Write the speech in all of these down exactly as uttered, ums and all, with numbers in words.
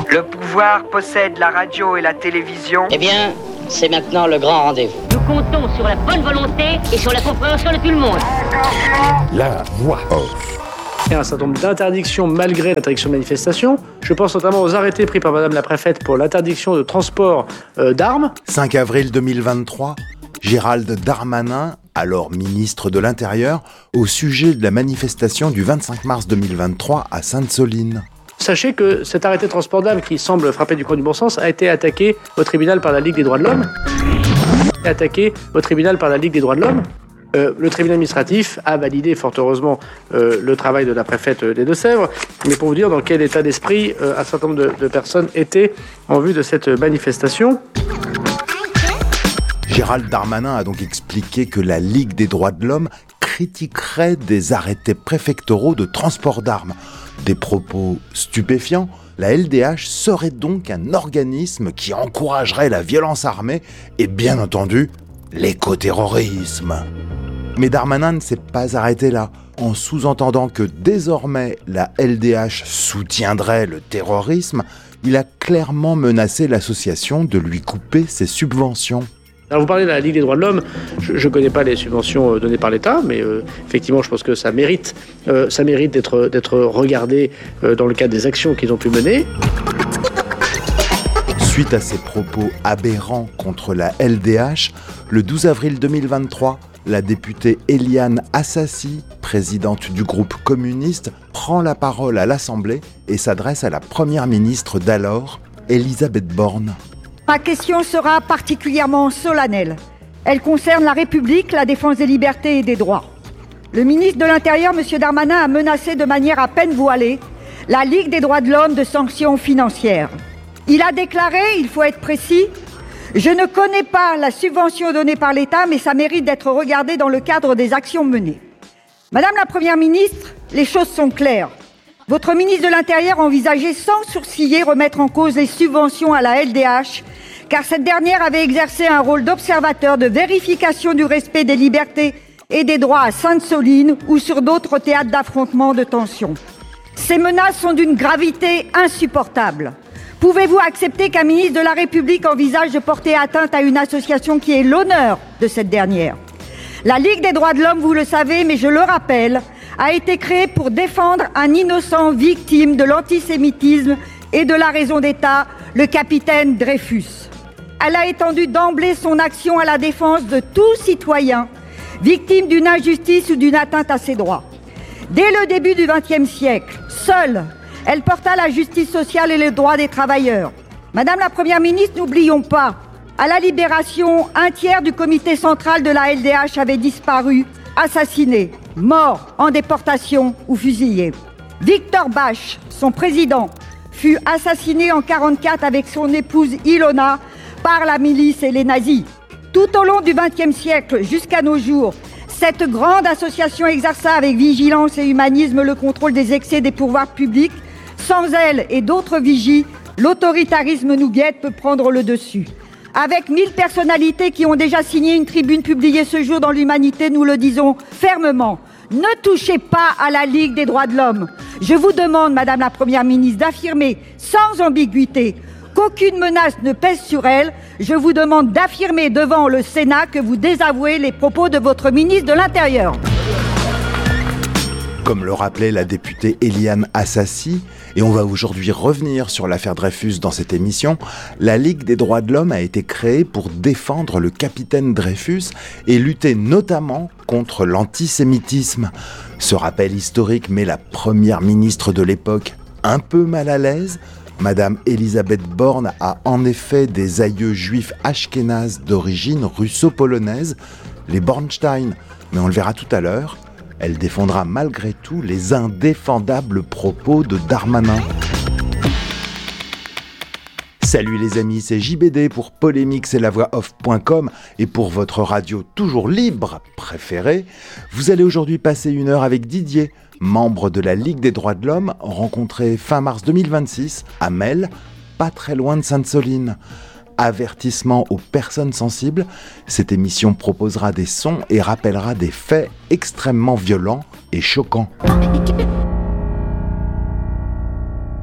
Le pouvoir possède la radio et la télévision. Eh bien, c'est maintenant le grand rendez-vous. Nous comptons sur la bonne volonté et sur la compréhension de tout le monde. La voix off. Il y a un certain nombre d'interdictions malgré l'interdiction de manifestation. Je pense notamment aux arrêtés pris par Madame la Préfète pour l'interdiction de transport euh, d'armes. cinq avril deux mille vingt-trois, Gérald Darmanin, alors ministre de l'Intérieur, au sujet de la manifestation du vingt-cinq mars deux mille vingt-trois à Sainte-Soline. Sachez que cet arrêté de transport d'armes qui semble frapper du coin du bon sens a été attaqué au tribunal par la Ligue des droits de l'homme. Attaqué au tribunal par la Ligue des droits de l'homme. Euh, le tribunal administratif a validé fort heureusement euh, le travail de la préfète des Deux-Sèvres, mais pour vous dire dans quel état d'esprit euh, un certain nombre de, de personnes étaient en vue de cette manifestation. Gérald Darmanin a donc expliqué que la Ligue des droits de l'homme critiquerait des arrêtés préfectoraux de transport d'armes. Des propos stupéfiants. La L D H serait donc un organisme qui encouragerait la violence armée et bien entendu l'écoterrorisme. Mais Darmanin ne s'est pas arrêté là, en sous-entendant que désormais la L D H soutiendrait le terrorisme. Il a clairement menacé l'association de lui couper ses subventions. Alors vous parlez de la Ligue des droits de l'homme, je ne connais pas les subventions euh, données par l'État, mais euh, effectivement je pense que ça mérite, euh, ça mérite d'être, d'être regardé euh, dans le cadre des actions qu'ils ont pu mener. Suite à ces propos aberrants contre la L D H, le douze avril deux mille vingt-trois, la députée Éliane Assassi, présidente du groupe communiste, prend la parole à l'Assemblée et s'adresse à la première ministre d'alors, Elisabeth Borne. Ma question sera particulièrement solennelle. Elle concerne la République, la défense des libertés et des droits. Le ministre de l'Intérieur, M. Darmanin, a menacé de manière à peine voilée la Ligue des droits de l'homme de sanctions financières. Il a déclaré, il faut être précis, « Je ne connais pas la subvention donnée par l'État, mais ça mérite d'être regardé dans le cadre des actions menées. » Madame la Première ministre, les choses sont claires. Votre ministre de l'Intérieur envisageait sans sourciller remettre en cause les subventions à la L D H, car cette dernière avait exercé un rôle d'observateur, de vérification du respect des libertés et des droits à Sainte-Soline ou sur d'autres théâtres d'affrontements de tension. Ces menaces sont d'une gravité insupportable. Pouvez-vous accepter qu'un ministre de la République envisage de porter atteinte à une association qui est l'honneur de cette dernière ? La Ligue des droits de l'homme, vous le savez, mais je le rappelle, a été créée pour défendre un innocent victime de l'antisémitisme et de la raison d'État, le capitaine Dreyfus. Elle a étendu d'emblée son action à la défense de tout citoyen victime d'une injustice ou d'une atteinte à ses droits. Dès le début du vingtième siècle, seule, elle porta la justice sociale et les droits des travailleurs. Madame la Première ministre, n'oublions pas, à la Libération, un tiers du comité central de la L D H avait disparu, assassiné, mort en déportation ou fusillé. Victor Bache, son président, fut assassiné en quarante-quatre avec son épouse Ilona par la milice et les nazis. Tout au long du vingtième siècle jusqu'à nos jours, cette grande association exerça avec vigilance et humanisme le contrôle des excès des pouvoirs publics. Sans elle et d'autres vigies, l'autoritarisme nous guette peut prendre le dessus. Avec mille personnalités qui ont déjà signé une tribune publiée ce jour dans l'Humanité, nous le disons fermement. Ne touchez pas à la Ligue des droits de l'homme. Je vous demande, Madame la Première ministre, d'affirmer sans ambiguïté qu'aucune menace ne pèse sur elle. Je vous demande d'affirmer devant le Sénat que vous désavouez les propos de votre ministre de l'Intérieur. Comme le rappelait la députée Éliane Assassi, et on va aujourd'hui revenir sur l'affaire Dreyfus dans cette émission, la Ligue des droits de l'homme a été créée pour défendre le capitaine Dreyfus et lutter notamment contre l'antisémitisme. Ce rappel historique met la première ministre de l'époque un peu mal à l'aise. Madame Elisabeth Borne a en effet des aïeux juifs ashkénazes d'origine russo-polonaise, les Bornstein, mais on le verra tout à l'heure. Elle défendra malgré tout les indéfendables propos de Darmanin. Salut les amis, c'est J B D pour Polémique, c'est la voix off point com et pour votre radio toujours libre préférée. Vous allez aujourd'hui passer une heure avec Didier, membre de la Ligue des droits de l'homme, rencontré fin mars deux mille vingt-six à Melle, pas très loin de Sainte-Soline. Avertissement aux personnes sensibles, cette émission proposera des sons et rappellera des faits extrêmement violents et choquants.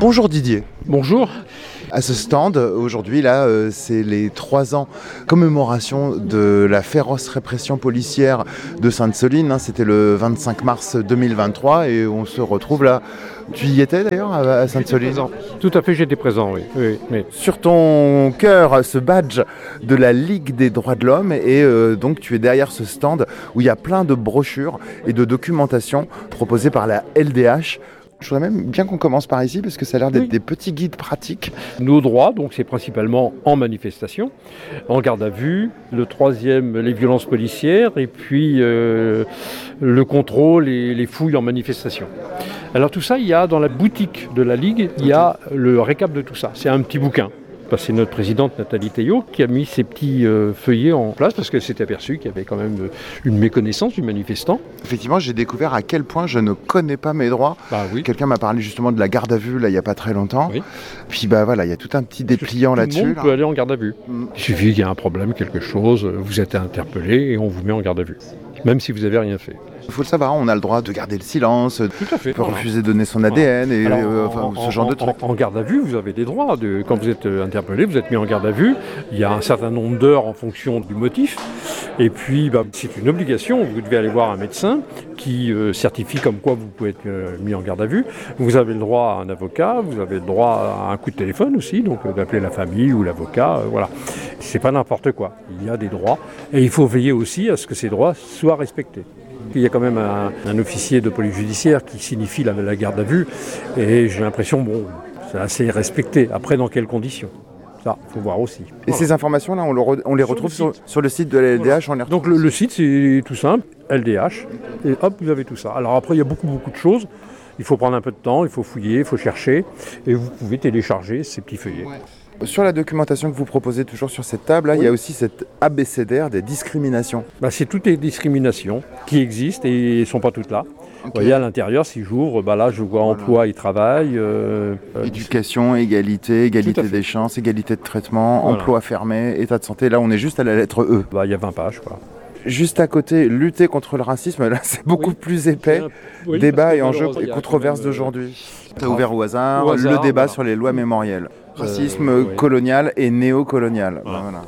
Bonjour Didier. Bonjour. À ce stand, aujourd'hui, là, euh, c'est les trois ans commémoration de la féroce répression policière de Sainte-Soline. Hein, c'était le vingt-cinq mars deux mille vingt-trois et on se retrouve là. Tu y étais d'ailleurs à Sainte-Soline ? Tout à fait, j'étais présent, oui. oui, oui. Sur ton cœur, ce badge de la Ligue des droits de l'homme et euh, donc tu es derrière ce stand où il y a plein de brochures et de documentation proposées par la L D H. Je voudrais même bien qu'on commence par ici parce que ça a l'air d'être oui. des petits guides pratiques. Nos droits, donc c'est principalement en manifestation, en garde à vue, le troisième, les violences policières et puis euh, le contrôle et les fouilles en manifestation. Alors tout ça, il y a dans la boutique de la Ligue, il y a le récap de tout ça. C'est un petit bouquin. C'est notre présidente Nathalie Théiot qui a mis ces petits euh, feuillets en place parce qu'elle s'est aperçue qu'il y avait quand même une méconnaissance du manifestant. Effectivement, j'ai découvert à quel point je ne connais pas mes droits. Bah, oui. Quelqu'un m'a parlé justement de la garde à vue là il n'y a pas très longtemps. Oui. Puis bah voilà, il y a tout un petit dépliant là-dessus. Tout le monde là. peut aller en garde à vue. Mm. Il suffit qu'il y ait un problème, quelque chose, vous êtes interpellé et on vous met en garde à vue, même si vous n'avez rien fait. Il faut le savoir, on a le droit de garder le silence, Tout à fait. on peut refuser de donner son A D N voilà. et Alors, euh, en, enfin, en, ce genre en, de trucs. En, en garde à vue, vous avez des droits. De, quand vous êtes interpellé, vous êtes mis en garde à vue. Il y a un certain nombre d'heures en fonction du motif. Et puis, bah, c'est une obligation. Vous devez aller voir un médecin qui euh, certifie comme quoi vous pouvez être euh, mis en garde à vue. Vous avez le droit à un avocat, vous avez le droit à un coup de téléphone aussi, donc euh, d'appeler la famille ou l'avocat. Euh, voilà. C'est pas n'importe quoi. Il y a des droits. Et il faut veiller aussi à ce que ces droits soient respectés. Il y a quand même un, un officier de police judiciaire qui signifie la, la garde à vue et j'ai l'impression, bon, c'est assez respecté. Après, dans quelles conditions ? Ça, il faut voir aussi. Et voilà. Ces informations-là, on, le re, on les sur retrouve le sur, sur le site de la L D H voilà. on les Donc le, le site, c'est tout simple, L D H, et hop, vous avez tout ça. Alors après, il y a beaucoup, beaucoup de choses. Il faut prendre un peu de temps, il faut fouiller, il faut chercher, et vous pouvez télécharger ces petits feuillets. Ouais. Sur la documentation que vous proposez toujours sur cette table, là, oui. il y a aussi cet abécédaire des discriminations. Bah, c'est toutes les discriminations qui existent et ne sont pas toutes là. Okay. Vous voyez, à l'intérieur, si j'ouvre, bah là, je vois voilà. emploi et travail. Euh, Éducation, égalité, égalité des chances, égalité de traitement, voilà. emploi fermé, état de santé. Là, on est juste à la lettre E. Bah, il y a vingt pages, quoi. Juste à côté, lutter contre le racisme, là, c'est beaucoup oui. plus épais. Oui, débat et enjeux et controverses même, d'aujourd'hui. Tu as ouvert au hasard, au hasard le débat voilà. sur les lois mémorielles. Racisme euh, oui. colonial et néocolonial. Voilà. Voilà.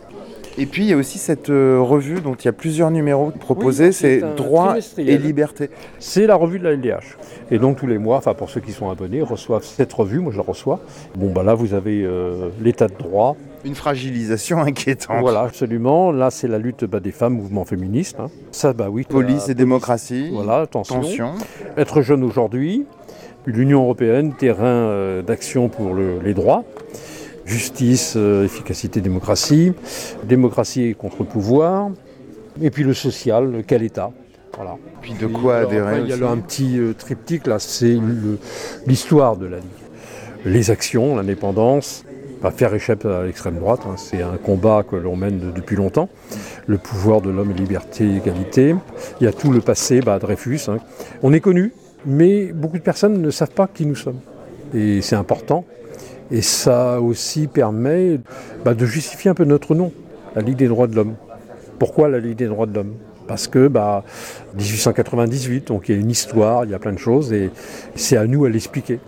Et puis il y a aussi cette euh, revue dont il y a plusieurs numéros proposés, oui, c'est Droits et Libertés. C'est la revue de la L D H. Et donc tous les mois, enfin pour ceux qui sont abonnés, reçoivent cette revue, moi je la reçois. Bon bah là vous avez euh, l'état de droit. Une fragilisation inquiétante. Voilà, absolument. Là c'est la lutte bah, des femmes, mouvement féministe. Hein. Ça bah oui. Police et police. Démocratie. Voilà, tension. tension. Être jeune aujourd'hui. L'Union européenne, terrain euh, d'action pour le, les droits, justice, euh, efficacité, démocratie, démocratie et contre-pouvoir, et puis le social, quel État. Voilà. Puis de quoi adhérer Il y a un petit euh, triptyque, là, c'est le, l'histoire de la Ligue. Les actions, l'indépendance, pas faire échapper à l'extrême droite, hein, c'est un combat que l'on mène de, depuis longtemps. Le pouvoir de l'homme, liberté, égalité. Il y a tout le passé, bah, Dreyfus. Hein. On est connu. Mais beaucoup de personnes ne savent pas qui nous sommes. Et c'est important. Et ça aussi permet bah, de justifier un peu notre nom, la Ligue des droits de l'homme. Pourquoi la Ligue des droits de l'homme ? Parce que bah, dix-huit cent quatre-vingt-dix-huit, donc il y a une histoire, il y a plein de choses, et c'est à nous à l'expliquer.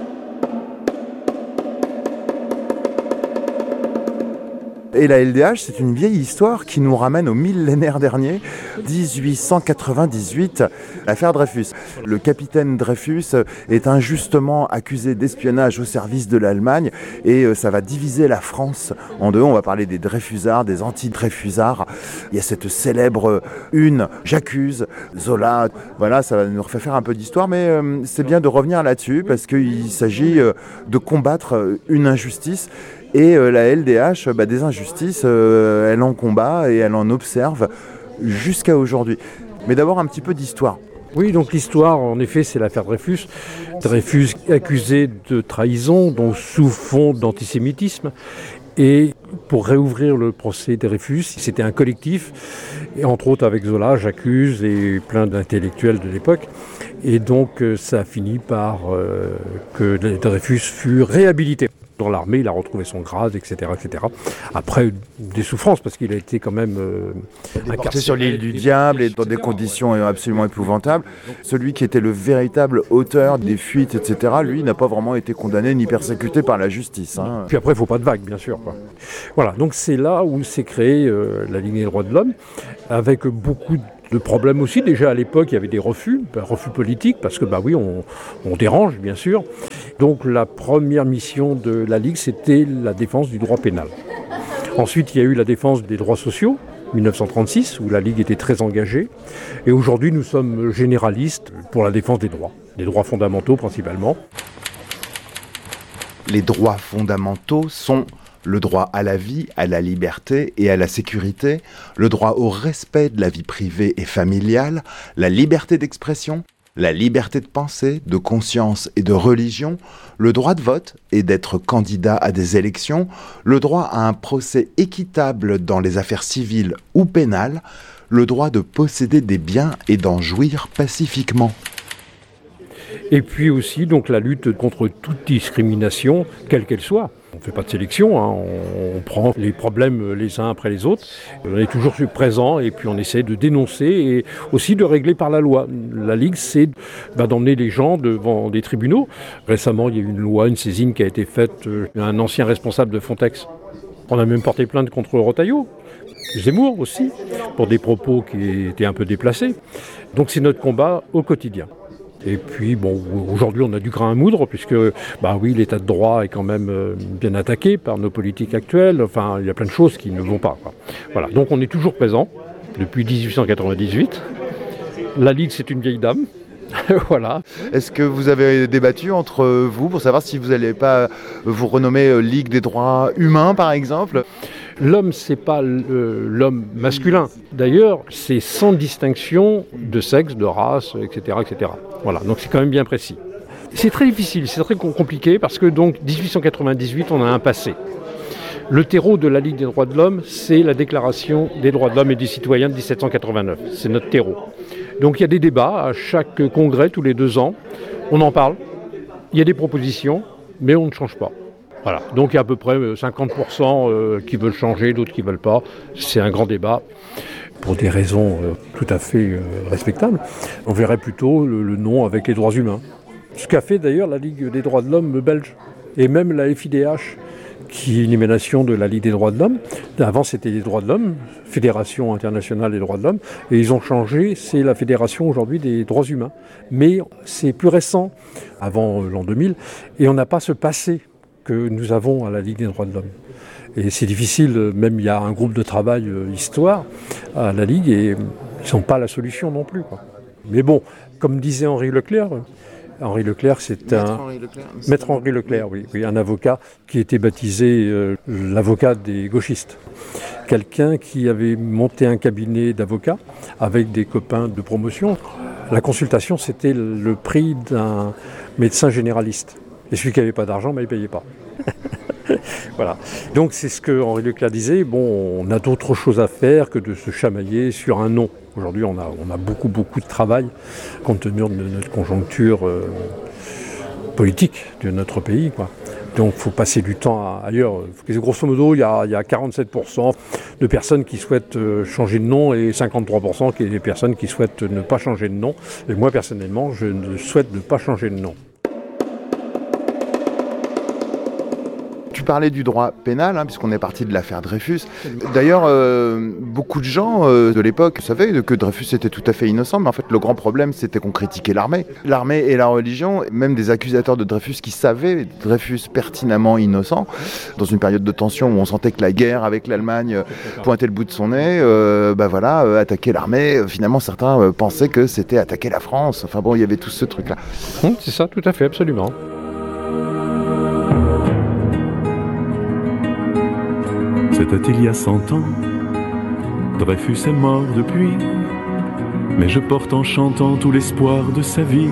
Et la L D H, c'est une vieille histoire qui nous ramène au millénaire dernier, dix-huit cent quatre-vingt-dix-huit, l'affaire Dreyfus. Le capitaine Dreyfus est injustement accusé d'espionnage au service de l'Allemagne et ça va diviser la France en deux. On va parler des Dreyfusards, des anti-Dreyfusards. Il y a cette célèbre une, j'accuse, Zola. Voilà, ça va nous refaire faire un peu d'histoire, mais euh, c'est bien de revenir là-dessus parce qu'il s'agit euh, de combattre une injustice. Et euh, la L D H, bah, des injustices, euh, elle en combat et elle en observe jusqu'à aujourd'hui. Mais d'abord un petit peu d'histoire. Oui, donc l'histoire, en effet, c'est l'affaire Dreyfus. Dreyfus accusé de trahison, donc sous fond d'antisémitisme. Et pour réouvrir le procès Dreyfus, c'était un collectif, et entre autres avec Zola, j'accuse, et plein d'intellectuels de l'époque. Et donc ça a fini par euh, que Dreyfus fut réhabilité. Dans l'armée, il a retrouvé son grade, et cetera, et cetera. Après, des souffrances, parce qu'il a été quand même euh, incarcéré sur l'île du Diable et dans des conditions absolument épouvantables. Celui qui était le véritable auteur des fuites, et cetera, lui, n'a pas vraiment été condamné ni persécuté par la justice. Hein. Puis après, il ne faut pas de vagues, bien sûr, quoi. Voilà, donc c'est là où s'est créée euh, la Ligue des droits de l'homme, avec beaucoup de de problèmes aussi. Déjà à l'époque, il y avait des refus, ben, refus politiques, parce que bah oui, on, on dérange, bien sûr. Donc la première mission de la Ligue, c'était la défense du droit pénal. Ensuite, il y a eu la défense des droits sociaux, dix-neuf cent trente-six, où la Ligue était très engagée. Et aujourd'hui, nous sommes généralistes pour la défense des droits, des droits fondamentaux principalement. Les droits fondamentaux sont le droit à la vie, à la liberté et à la sécurité, le droit au respect de la vie privée et familiale, la liberté d'expression, la liberté de pensée, de conscience et de religion, le droit de vote et d'être candidat à des élections, le droit à un procès équitable dans les affaires civiles ou pénales, le droit de posséder des biens et d'en jouir pacifiquement. Et puis aussi donc la lutte contre toute discrimination, quelle qu'elle soit. On ne fait pas de sélection, hein, on, on prend les problèmes les uns après les autres. On est toujours présent et puis on essaie de dénoncer et aussi de régler par la loi. La Ligue, c'est bah, d'emmener les gens devant des tribunaux. Récemment, il y a eu une loi, une saisine qui a été faite euh, un ancien responsable de Frontex. On a même porté plainte contre Retailleau. Zemmour aussi, pour des propos qui étaient un peu déplacés. Donc c'est notre combat au quotidien. Et puis, bon, aujourd'hui, on a du grain à moudre, puisque, bah oui, l'état de droit est quand même euh, bien attaqué par nos politiques actuelles. Enfin, il y a plein de choses qui ne vont pas, quoi. Voilà, donc on est toujours présent, depuis dix-huit cent quatre-vingt-dix-huit. La Ligue, c'est une vieille dame. Voilà. Est-ce que vous avez débattu entre vous pour savoir si vous n'allez pas vous renommer Ligue des droits humains, par exemple ? L'homme, c'est pas l'homme masculin. D'ailleurs, c'est sans distinction de sexe, de race, et cetera, et cetera. Voilà, donc c'est quand même bien précis. C'est très difficile, c'est très compliqué parce que donc dix-huit cent quatre-vingt-dix-huit, on a un passé. Le terreau de la Ligue des droits de l'homme, c'est la Déclaration des droits de l'homme et des citoyens de dix-sept cent quatre-vingt-neuf. C'est notre terreau. Donc il y a des débats à chaque congrès, tous les deux ans. On en parle, il y a des propositions, mais on ne change pas. Voilà, donc il y a à peu près cinquante pour cent qui veulent changer, d'autres qui ne veulent pas. C'est un grand débat, pour des raisons tout à fait respectables. On verrait plutôt le, le nom avec les droits humains. Ce qu'a fait d'ailleurs la Ligue des droits de l'homme belge, et même la F I D H, qui est une émanation de la Ligue des droits de l'homme. Avant, c'était les droits de l'homme, Fédération internationale des droits de l'homme, et ils ont changé, c'est la Fédération aujourd'hui des droits humains. Mais c'est plus récent, avant l'an deux mille, et on n'a pas ce passé que nous avons à la Ligue des droits de l'homme. Et c'est difficile, même il y a un groupe de travail euh, histoire à la Ligue, et ils ne sont pas la solution non plus, quoi. Mais bon, comme disait Henri Leclerc, Henri Leclerc, c'est Maître un... Henri Leclerc, Maître Henri Leclerc, oui, oui, un avocat qui était baptisé euh, l'avocat des gauchistes. Quelqu'un qui avait monté un cabinet d'avocats avec des copains de promotion. La consultation, c'était le prix d'un médecin généraliste. Et celui qui n'avait pas d'argent, bah, il ne payait pas. Voilà. Donc c'est ce que Henri Leclerc disait, bon, on a d'autres choses à faire que de se chamailler sur un nom. Aujourd'hui, on a, on a beaucoup, beaucoup de travail, compte tenu de notre conjoncture euh, politique de notre pays, quoi. Donc il faut passer du temps à, ailleurs. Grosso modo, il y a, il y a quarante-sept pour cent de personnes qui souhaitent changer de nom et cinquante-trois pour cent qui est des personnes qui souhaitent ne pas changer de nom. Et moi, personnellement, je ne souhaite ne pas changer de nom. Tu parlais du droit pénal, hein, puisqu'on est parti de l'affaire Dreyfus. D'ailleurs, euh, beaucoup de gens euh, de l'époque savaient que Dreyfus était tout à fait innocent, mais en fait, le grand problème, c'était qu'on critiquait l'armée. L'armée et la religion, même des accusateurs de Dreyfus qui savaient Dreyfus pertinemment innocent, dans une période de tension où on sentait que la guerre avec l'Allemagne pointait le bout de son nez, euh, bah voilà, euh, attaquer l'armée, euh, finalement, certains euh, pensaient que c'était attaquer la France. Enfin bon, il y avait tout ce truc-là. Hum, c'est ça, tout à fait, absolument. C'était il y a cent ans, Dreyfus est mort depuis, mais je porte en chantant tout l'espoir de sa vie.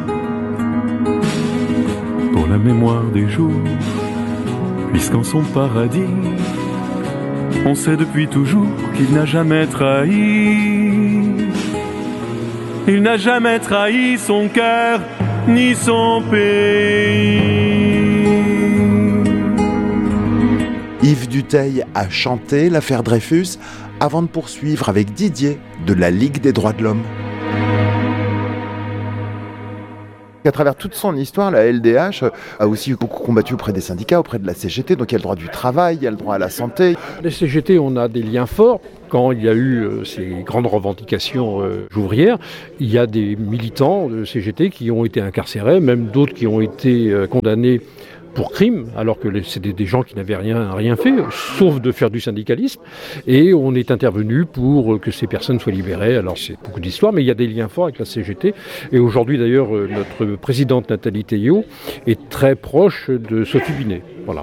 Pour la mémoire des jours, puisqu'en son paradis, on sait depuis toujours qu'il n'a jamais trahi. Il n'a jamais trahi son cœur ni son pays. Yves Dutheil a chanté l'affaire Dreyfus avant de poursuivre avec Didier de la Ligue des droits de l'homme. À travers toute son histoire, la L D H a aussi beaucoup combattu auprès des syndicats, auprès de la C G T, donc il y a le droit du travail, il y a le droit à la santé. Les C G T, on a des liens forts. Quand il y a eu euh, ces grandes revendications euh, ouvrières, il y a des militants de C G T qui ont été incarcérés, même d'autres qui ont été euh, condamnés pour crime, alors que c'était des gens qui n'avaient rien, rien fait, sauf de faire du syndicalisme. Et on est intervenu pour que ces personnes soient libérées. Alors c'est beaucoup d'histoires, mais il y a des liens forts avec la C G T. Et aujourd'hui, d'ailleurs, notre présidente Nathalie Théiot est très proche de Sophie Binet. Voilà.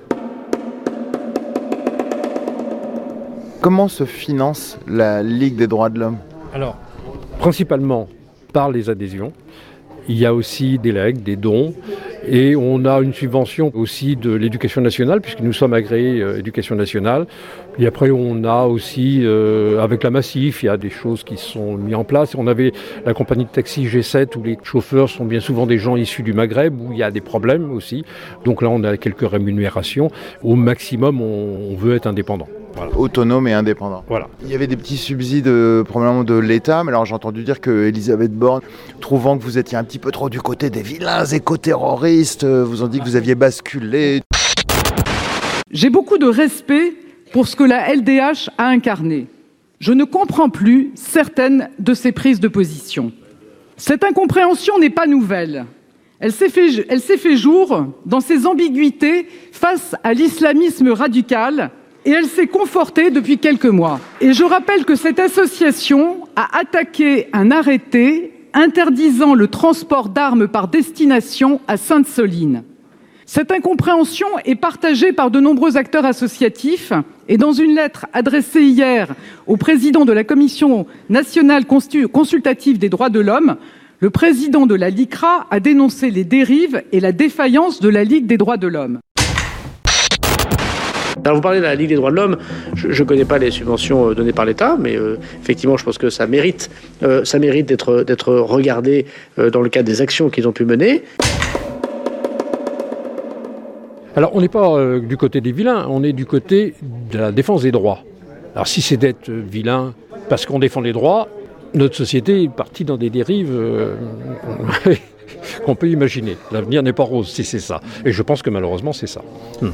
Comment se finance la Ligue des droits de l'homme ? Alors, principalement par les adhésions. Il y a aussi des legs, des dons, et on a une subvention aussi de l'éducation nationale, puisque nous sommes agréés euh, éducation nationale. Et après, on a aussi, euh, avec la Massif, il y a des choses qui sont mises en place. On avait la compagnie de taxi G sept, où les chauffeurs sont bien souvent des gens issus du Maghreb, où il y a des problèmes aussi. Donc là, on a quelques rémunérations. Au maximum, on, on veut être indépendant. Voilà. Autonome et indépendant. Voilà. Il y avait des petits subsides euh, probablement de l'État, mais alors j'ai entendu dire que Elisabeth Borne, trouvant que vous étiez un petit peu trop du côté des vilains éco-terroristes, euh, vous ont dit que vous aviez basculé. J'ai beaucoup de respect pour ce que la L D H a incarné. Je ne comprends plus certaines de ses prises de position. Cette incompréhension n'est pas nouvelle. Elle s'est fait, elle s'est fait jour dans ses ambiguïtés face à l'islamisme radical, et elle s'est confortée depuis quelques mois. Et je rappelle que cette association a attaqué un arrêté interdisant le transport d'armes par destination à Sainte-Soline. Cette incompréhension est partagée par de nombreux acteurs associatifs, et dans une lettre adressée hier au président de la Commission nationale consultative des droits de l'homme, le président de la LICRA a dénoncé les dérives et la défaillance de la Ligue des droits de l'homme. Alors vous parlez de la Ligue des droits de l'homme, je ne connais pas les subventions données par l'État, mais euh, effectivement je pense que ça mérite, euh, ça mérite d'être, d'être regardé euh, dans le cadre des actions qu'ils ont pu mener. Alors on n'est pas euh, du côté des vilains, on est du côté de la défense des droits. Alors si c'est d'être vilain parce qu'on défend les droits, notre société est partie dans des dérives euh, qu'on peut imaginer. L'avenir n'est pas rose si c'est ça. Et je pense que malheureusement c'est ça. Hum.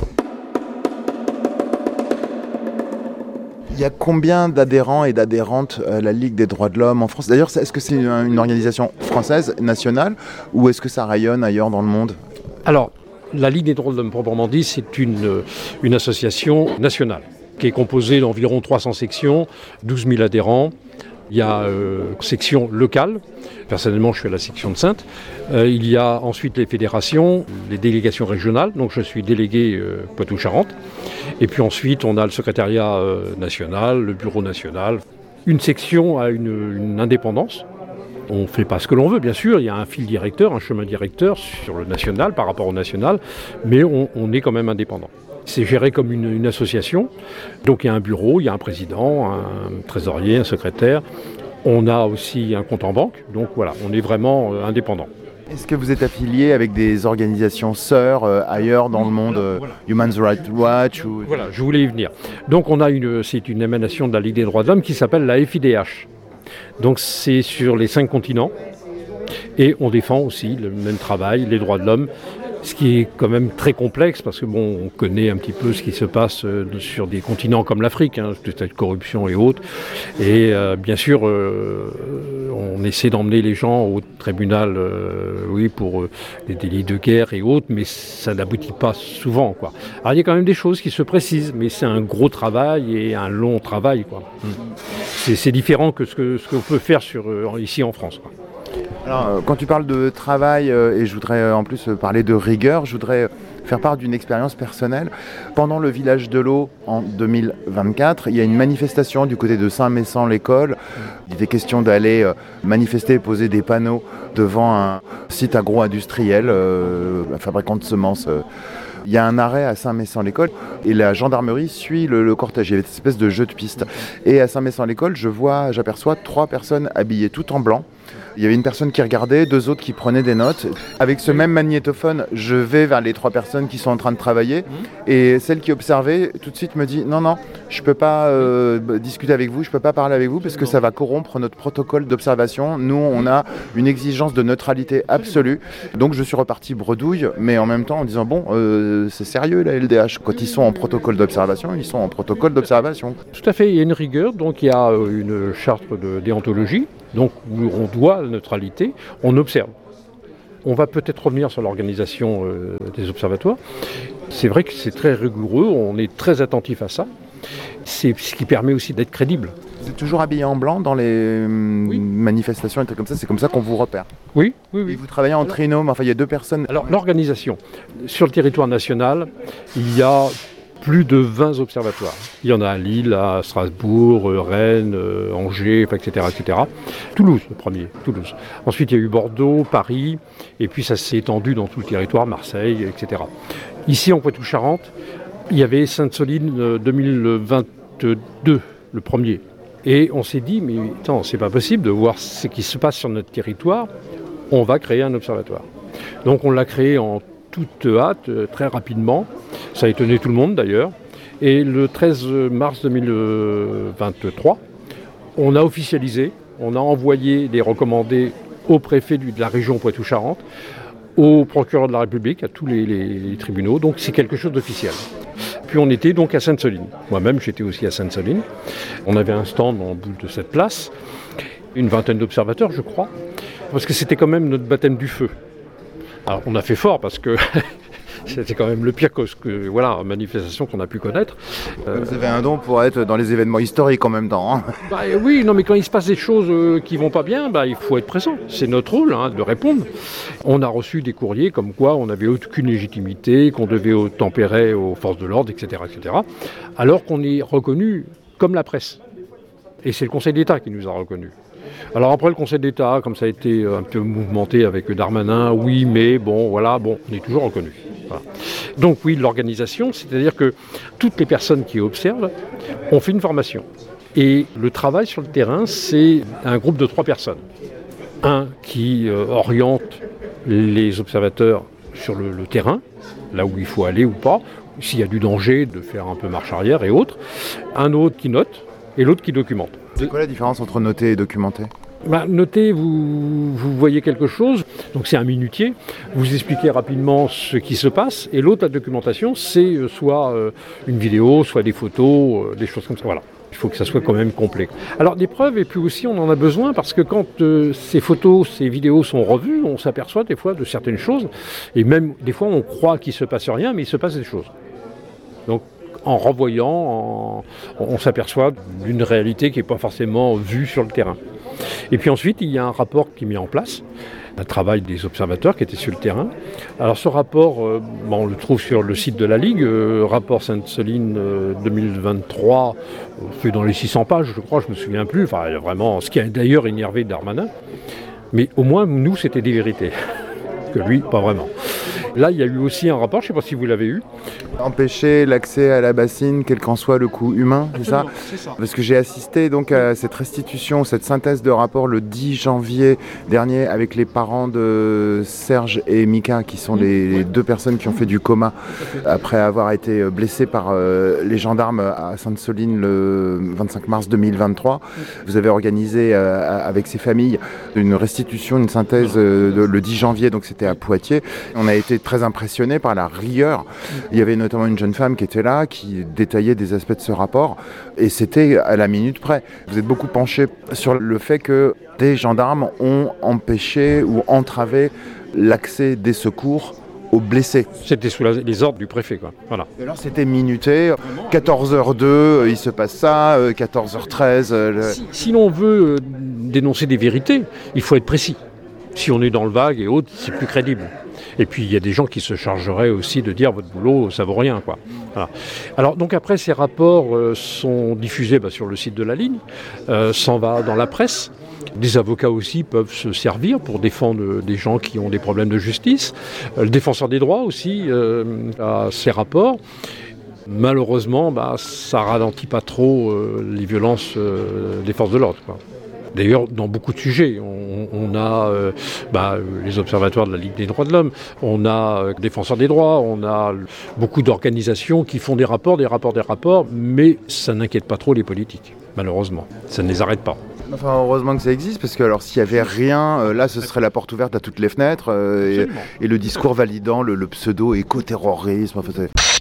Il y a combien d'adhérents et d'adhérentes à la Ligue des droits de l'homme en France ? D'ailleurs, est-ce que c'est une organisation française, nationale, ou est-ce que ça rayonne ailleurs dans le monde ? Alors, la Ligue des droits de l'homme proprement dit, c'est une, une association nationale qui est composée d'environ trois cents sections, douze mille adhérents. Il y a euh, section locale, personnellement je suis à la section de Saintes. Euh, il y a ensuite les fédérations, les délégations régionales, donc je suis délégué euh, Poitou-Charentes. Et puis ensuite on a le secrétariat euh, national, le bureau national. Une section a une, une indépendance. On ne fait pas ce que l'on veut, bien sûr, il y a un fil directeur, un chemin directeur sur le national par rapport au national, mais on, on est quand même indépendant. C'est géré comme une, une association, donc il y a un bureau, il y a un président, un trésorier, un secrétaire. On a aussi un compte en banque, donc voilà, on est vraiment euh, indépendant. Est-ce que vous êtes affilié avec des organisations sœurs euh, ailleurs dans le monde, euh, voilà. Human Rights Watch ou... Voilà, je voulais y venir. Donc on a une, c'est une émanation de la Ligue des droits de l'homme qui s'appelle la F I D H. Donc c'est sur les cinq continents et on défend aussi le même travail, les droits de l'homme. Ce qui est quand même très complexe parce que bon, on connaît un petit peu ce qui se passe euh, sur des continents comme l'Afrique, hein, toute cette corruption et autres. Et euh, bien sûr, euh, on essaie d'emmener les gens au tribunal, euh, oui, pour euh, des délits de guerre et autres, mais ça n'aboutit pas souvent, quoi. Alors il y a quand même des choses qui se précisent, mais c'est un gros travail et un long travail, quoi. Mmh. C'est, c'est différent que ce que ce qu'on peut faire sur euh, ici en France, quoi. Alors, euh, quand tu parles de travail, euh, et je voudrais euh, en plus euh, parler de rigueur, je voudrais faire part d'une expérience personnelle. Pendant le village de l'eau en deux mille vingt-quatre, il y a une manifestation du côté de Saint-Messan-l'École. Il était question d'aller euh, manifester et poser des panneaux devant un site agro-industriel, euh, un fabricant de semences. Euh. Il y a un arrêt à Saint-Messan-l'École et la gendarmerie suit le, le cortège. Il y avait cette espèce de jeu de piste. Et à Saint-Messan-l'École, je vois, j'aperçois trois personnes habillées toutes en blanc Il y avait une personne qui regardait, deux autres qui prenaient des notes. Avec ce même magnétophone, je vais vers les trois personnes qui sont en train de travailler. Et celle qui observait, tout de suite me dit « Non, non, je ne peux pas euh, discuter avec vous, je ne peux pas parler avec vous parce que ça va corrompre notre protocole d'observation. Nous, on a une exigence de neutralité absolue. » Donc je suis reparti bredouille, mais en même temps en disant « Bon, euh, c'est sérieux la L D H. Quand ils sont en protocole d'observation, ils sont en protocole d'observation. » Tout à fait, il y a une rigueur, donc il y a une charte de déontologie. Donc on doit la neutralité, on observe. On va peut-être revenir sur l'organisation euh, des observatoires. C'est vrai que c'est très rigoureux, on est très attentif à ça. C'est ce qui permet aussi d'être crédible. Vous êtes toujours habillé en blanc dans les oui. manifestations et trucs comme ça, c'est comme ça qu'on vous repère. Oui, oui, oui. Et vous travaillez en alors, trinôme, enfin il y a deux personnes. Alors l'organisation, sur le territoire national, il y a plus de vingt observatoires. Il y en a à Lille, à Strasbourg, Rennes, Angers, et cetera, et cetera. Toulouse, le premier, Toulouse. Ensuite, il y a eu Bordeaux, Paris, et puis ça s'est étendu dans tout le territoire, Marseille, et cetera. Ici, en Poitou-Charentes, il y avait Sainte-Soline deux mille vingt-deux, le premier. Et on s'est dit, mais attends, c'est pas possible de voir ce qui se passe sur notre territoire, on va créer un observatoire. Donc on l'a créé en toute hâte, très rapidement. Ça a étonné tout le monde d'ailleurs. Et le treize mars deux mille vingt-trois, on a officialisé, on a envoyé des recommandés au préfet de la région Poitou-Charentes, au procureur de la République, à tous les, les, les tribunaux. Donc c'est quelque chose d'officiel. Puis on était donc à Sainte-Soline. Moi-même, j'étais aussi à Sainte-Soline. On avait un stand en bout de cette place, une vingtaine d'observateurs, je crois, parce que c'était quand même notre baptême du feu. Alors on a fait fort parce que c'était quand même le pire que, que voilà, manifestation qu'on a pu connaître. Euh, Vous avez un don pour être dans les événements historiques en même temps. Hein. Bah, oui, non, mais quand il se passe des choses euh, qui vont pas bien, bah, il faut être présent. C'est notre rôle hein, de répondre. On a reçu des courriers comme quoi on n'avait aucune légitimité, qu'on devait tempérer aux forces de l'ordre, et cetera, et cetera. Alors qu'on est reconnu comme la presse. Et c'est le Conseil d'État qui nous a reconnus. Alors après le Conseil d'État, comme ça a été un peu mouvementé avec Darmanin, oui, mais bon, voilà, bon, on est toujours reconnu. Voilà. Donc oui, l'organisation, c'est-à-dire que toutes les personnes qui observent ont fait une formation. Et le travail sur le terrain, c'est un groupe de trois personnes. Un qui euh, oriente les observateurs sur le, le terrain, là où il faut aller ou pas, s'il y a du danger, de faire un peu marche arrière et autres. Un autre qui note et l'autre qui documente. C'est quoi la différence entre noter et documenter ? Bah, noter, vous, vous voyez quelque chose, donc c'est un minutier, vous expliquez rapidement ce qui se passe, et l'autre, la documentation, c'est soit euh, une vidéo, soit des photos, euh, des choses comme ça, voilà. Il faut que ça soit quand même complet. Alors des preuves, et puis aussi on en a besoin, parce que quand euh, ces photos, ces vidéos sont revues, on s'aperçoit des fois de certaines choses, et même des fois on croit qu'il ne se passe rien, mais il se passe des choses. Donc en revoyant, en, on s'aperçoit d'une réalité qui n'est pas forcément vue sur le terrain. Et puis ensuite, il y a un rapport qui est mis en place, un travail des observateurs qui étaient sur le terrain. Alors ce rapport, euh, bon, on le trouve sur le site de la Ligue, euh, rapport Sainte-Soline euh, deux mille vingt-trois, euh, fait dans les six cents pages, je crois, je me souviens plus, enfin vraiment, ce qui a d'ailleurs énervé Darmanin. Mais au moins, nous, c'était des vérités, que lui, pas vraiment. Là, il y a eu aussi un rapport, je ne sais pas si vous l'avez eu. Empêcher l'accès à la bassine, quel qu'en soit le coût humain, c'est ça ? C'est ça. Parce que j'ai assisté donc à cette restitution, cette synthèse de rapport le dix janvier dernier avec les parents de Serge et Mika, qui sont les, les deux personnes qui ont fait du coma après avoir été blessées par euh, les gendarmes à Sainte-Soline le vingt-cinq mars deux mille vingt-trois. Vous avez organisé euh, avec ces familles une restitution, une synthèse euh, de, le dix janvier, donc c'était à Poitiers. On a été très impressionné par la rigueur. Il y avait notamment une jeune femme qui était là, qui détaillait des aspects de ce rapport, et c'était à la minute près. Vous êtes beaucoup penché sur le fait que des gendarmes ont empêché ou entravé l'accès des secours aux blessés. C'était sous la, les ordres du préfet, quoi. Voilà. Et alors c'était minuté, quatorze heures deux, il se passe ça, quatorze heures treize... Le... Si, si l'on veut dénoncer des vérités, il faut être précis. Si on est dans le vague et autres, c'est plus crédible. Et puis il y a des gens qui se chargeraient aussi de dire votre boulot, ça vaut rien, quoi. Voilà. Alors donc après ces rapports euh, sont diffusés bah, sur le site de la Ligne, euh, s'en va dans la presse. Des avocats aussi peuvent se servir pour défendre des gens qui ont des problèmes de justice. Euh, le défenseur des droits aussi euh, a ses rapports. Malheureusement, bah, ça ralentit pas trop euh, les violences euh, des forces de l'ordre, quoi. D'ailleurs, dans beaucoup de sujets, on, on a euh, bah, les observatoires de la Ligue des droits de l'homme, on a euh, Défenseurs des droits, on a beaucoup d'organisations qui font des rapports, des rapports, des rapports, mais ça n'inquiète pas trop les politiques, malheureusement. Ça ne les arrête pas. Enfin, heureusement que ça existe, parce que alors s'il n'y avait rien, euh, là ce serait la porte ouverte à toutes les fenêtres, euh, et, et le discours validant le, le pseudo-écoterrorisme. Enfin,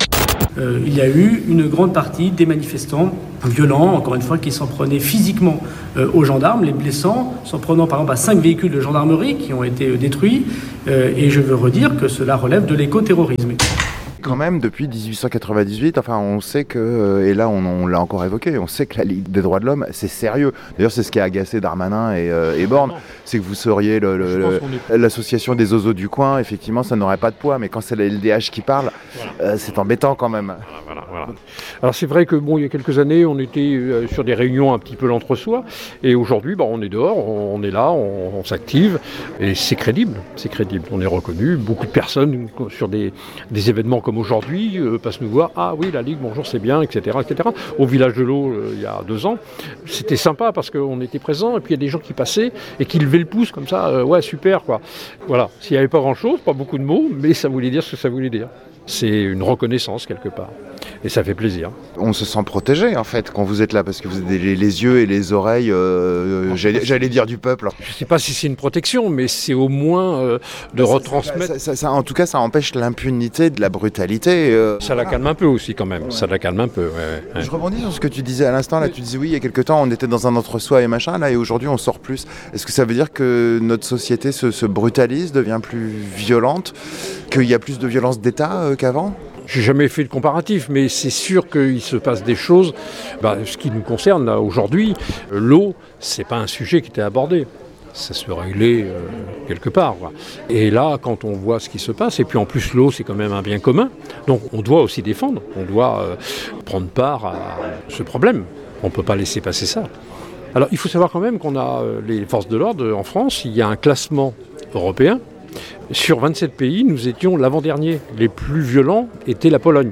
euh, il y a eu une grande partie des manifestants violents, encore une fois, qui s'en prenaient physiquement euh, aux gendarmes, les blessant, s'en prenant par exemple à cinq véhicules de gendarmerie qui ont été euh, détruits, euh, et je veux redire que cela relève de l'écoterrorisme. Quand même, depuis dix-huit cent quatre-vingt-dix-huit, enfin, on sait que, et là on, on l'a encore évoqué, on sait que la Ligue des droits de l'homme, c'est sérieux. D'ailleurs, c'est ce qui a agacé Darmanin et, euh, et Borne, c'est que vous seriez le, le, le, l'association des ozos du coin, effectivement, ça n'aurait pas de poids, mais quand c'est la L D H qui parle, voilà. euh, c'est embêtant quand même. Voilà, voilà, voilà. Alors c'est vrai que bon, il y a quelques années, on était euh, sur des réunions un petit peu l'entre-soi, et aujourd'hui, bah, on est dehors, on, on est là, on, on s'active, et c'est crédible, c'est crédible. On est reconnu, beaucoup de personnes sur des, des événements comme aujourd'hui euh, passent nous voir, ah oui, la Ligue, bonjour, c'est bien, et cetera, et cetera. Au village de l'eau, euh, il y a deux ans, c'était sympa parce qu'on était présents, et puis il y a des gens qui passaient et qui levaient le pouce comme ça, euh, ouais, super, quoi. Voilà, s'il n'y avait pas grand-chose, pas beaucoup de mots, mais ça voulait dire ce que ça voulait dire. C'est une reconnaissance quelque part. Et ça fait plaisir. On se sent protégé en fait quand vous êtes là, parce que vous avez les, les yeux et les oreilles, euh, j'allais, j'allais dire du peuple. Je ne sais pas si c'est une protection, mais c'est au moins euh, de ça, retransmettre... Ça, ça, ça, en tout cas, ça empêche l'impunité de la brutalité. Euh... Ça la calme un peu aussi quand même, ouais. ça la calme un peu. Ouais, ouais. Je rebondis sur ce que tu disais à l'instant, là tu disais oui, il y a quelques temps on était dans un entre-soi et machin, là et aujourd'hui on sort plus. Est-ce que ça veut dire que notre société se, se brutalise, devient plus violente, qu'il y a plus de violence d'État euh, qu'avant ? J'ai jamais fait de comparatif, mais c'est sûr qu'il se passe des choses. Bah, ce qui nous concerne là, aujourd'hui, l'eau, c'est pas un sujet qui était abordé. Ça se réglait euh, quelque part, quoi. Et là, quand on voit ce qui se passe, et puis en plus l'eau, c'est quand même un bien commun, donc on doit aussi défendre, on doit euh, prendre part à ce problème. On ne peut pas laisser passer ça. Alors il faut savoir quand même qu'on a euh, les forces de l'ordre en France, il y a un classement européen. Sur vingt-sept pays, nous étions l'avant-dernier. Les plus violents étaient la Pologne.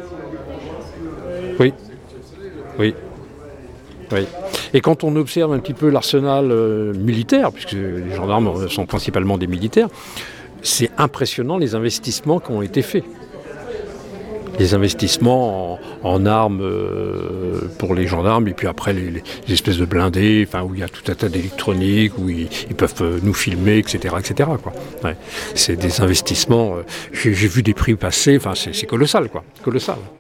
Oui. Oui. Oui. Et quand on observe un petit peu l'arsenal euh, militaire, puisque les gendarmes sont principalement des militaires, c'est impressionnant les investissements qui ont été faits. Les investissements en, en armes euh, pour les gendarmes, et puis après les, les espèces de blindés, enfin où il y a tout un tas d'électronique, où ils, ils peuvent euh, nous filmer, et cetera, et cetera, quoi. Ouais. C'est des investissements. Euh, j'ai, j'ai vu des prix passer, enfin c'est, c'est colossal, quoi, colossal.